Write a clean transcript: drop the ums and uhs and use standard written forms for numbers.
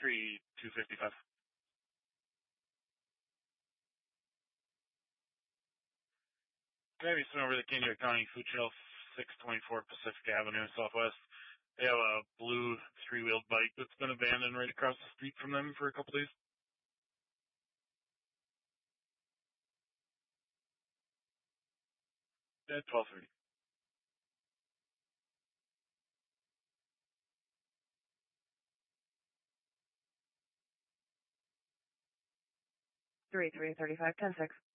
3255. Maybe some over the Kennewick County Food Shelf, 624 Pacific Avenue, Southwest. They have a blue three-wheeled bike that's been abandoned right across the street from them for a couple days. At 12:30. Three 35, 10-6.